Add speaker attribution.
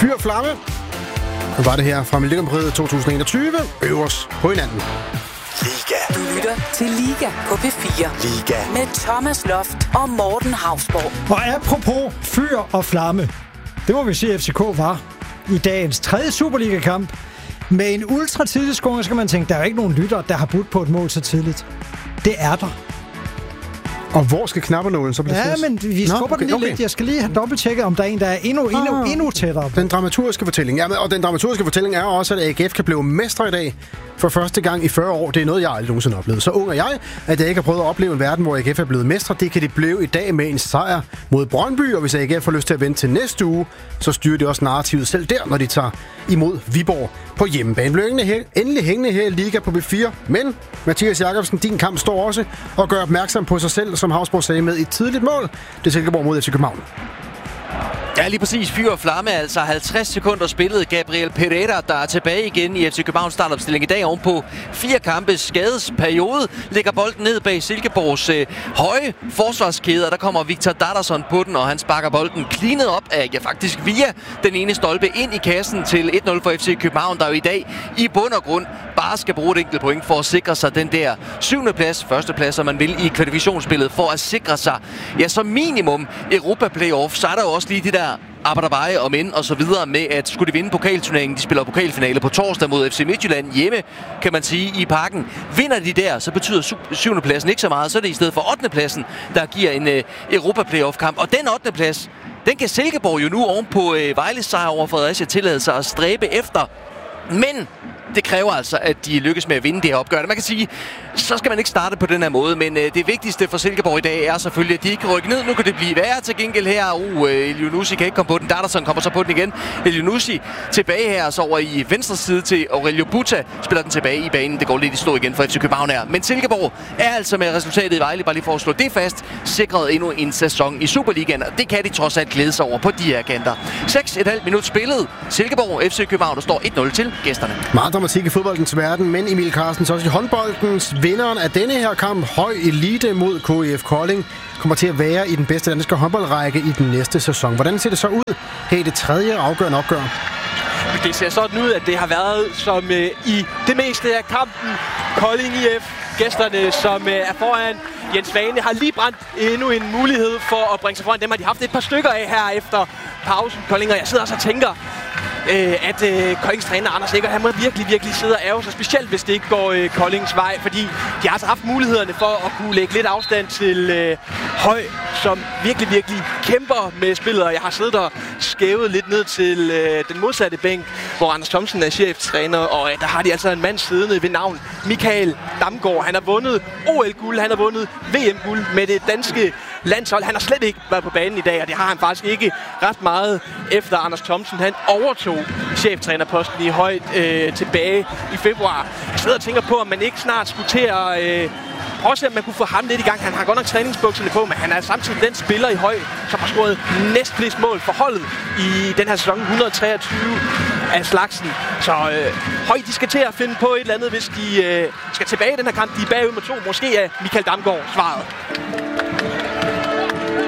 Speaker 1: Fyr og flamme. Nu var det her fra Melodikampriet 2021. Øvers på hinanden.
Speaker 2: Liga.
Speaker 3: Du lytter til Liga på P4.
Speaker 2: Liga.
Speaker 3: Med Thomas Loft og Morten Hausborg.
Speaker 4: Og apropos fyr og flamme. Det må vi sige, at FCK var i dagens 3. Superliga-kamp. Med en ultra tidlig scoring, skal man tænke, der er jo ikke nogen lytter, der har budt på et mål så tidligt. Det er der.
Speaker 1: Og hvor skal knappenålen så blive
Speaker 4: Ja, men vi skubber den lige lidt. Jeg skal lige have dobbelttjekket, om der er en, der er endnu tættere.
Speaker 1: Den dramaturgiske fortælling. Ja, og den dramaturgiske fortælling er også, at AGF kan blive mestre i dag for første gang i 40 år. Det er noget, jeg aldrig nogensinde har oplevet. Så ung er jeg, at jeg ikke har prøvet at opleve en verden, hvor AGF er blevet mestre. Det kan de blive i dag med en sejr mod Brøndby. Og hvis AGF får lyst til at vente til næste uge, så styrer de også narrativet selv der, når de tager imod Viborg på hjemmebane. Bliver endelig hængende her i Liga på B4. Men Mathias Jakobsen, din kamp står også og gør opmærksom på sig selv, som Hausborg sagde, med et tidligt mål. Det er Silkeborg mod FC København.
Speaker 5: Ja, lige præcis. Fyr og flamme, altså 50 sekunder spillet. Gabriel Pereira, der er tilbage igen i FC Københavns startopstilling i dag ovenpå 4 kampes skadesperiode. Lægger bolden ned bag Silkeborgs høje forsvarskæde, og der kommer Victor Dadarsson på den, og han sparker bolden cleanet op af, faktisk via den ene stolpe ind i kassen til 1-0 for FC København, der jo i dag i bund og grund bare skal bruge et enkelt point for at sikre sig den der 7. plads, førsteplads, som man vil i kvalifikationsspillet, for at sikre sig, ja, som minimum Europa-playoff. Så er der jo også lige de der arbejderveje og mænd og så videre med, at skulle de vinde pokalturneringen, de spiller pokalfinale på torsdag mod FC Midtjylland hjemme, kan man sige, i Parken. Vinder de der, så betyder 7. pladsen ikke så meget, så er det i stedet for 8. pladsen, der giver en Europa-playoff-kamp. Og den 8. plads, den kan Silkeborg jo nu oven på Vejles sejr over Fredericia tillade sig at stræbe efter. Men det kræver altså, at de lykkes med at vinde det her opgør. Man kan sige, så skal man ikke starte på den her måde, men det vigtigste for Silkeborg i dag er selvfølgelig, at de ikke kan rykke ned. Nu kan det blive værre til gengæld her. Elyounoussi kan ikke komme på den. Dadarsson kommer så på den igen. Elyounoussi tilbage her, så over i venstre side til Aurelio Buta. Spiller den tilbage i banen. Det går lidt i stå igen for FC København her. Men Silkeborg er altså med resultatet i Vejle, bare lige for at slå det fast, sikret endnu en sæson i Superligaen. Og det kan de trods alt glæde sig over på de her kanter. 6,5 minut spillet. Silkeborg FC København, der står 1-0 til gæsterne.
Speaker 1: Meget dramatik i fodboldens verden, men Emil Carstens også i håndboldens. Vinderen af denne her kamp, høj elite mod KIF Kolding, kommer til at være i den bedste danske håndboldrække i den næste sæson. Hvordan ser det så ud her i det 3. afgørende opgør?
Speaker 6: Det ser sådan ud, at det har været som i det meste af kampen. Kolding IF, gæsterne, som er foran. Jens Svane har lige brændt endnu en mulighed for at bringe sig foran. Dem har de haft et par stykker af her efter pausen. Kolding, og jeg sidder også og tænker, at Koldings træner Anders Eggert, han må virkelig sidde og ærge sig, specielt hvis det ikke går Koldings vej, fordi de har altså haft mulighederne for at kunne lægge lidt afstand til Høj, som virkelig kæmper med spillet, og jeg har siddet og skævet lidt ned til den modsatte bænk, hvor Anders Thomsen er cheftræner, og der har de altså en mand siddende ved navn Michael Damgaard. Han har vundet OL-guld, han har vundet VM-guld med det danske landshold. Han har slet ikke været på banen i dag, og det har han faktisk ikke ret meget efter Anders Thomsen. Han overtog cheftrænerposten i Højt tilbage i februar. Jeg sidder og tænker på, om man ikke snart skulle til at prøve at se, om man kunne få ham lidt i gang. Han har godt nok træningsbukserne på, men han er samtidig den spiller i Høj, som har scoret næstflest mål for holdet i den her sæson, 123 af slagsen. Så Høj, de skal til at finde på et eller andet, hvis de skal tilbage i den her kamp. De er bagud med 2. Måske er Michael Damgaard svaret.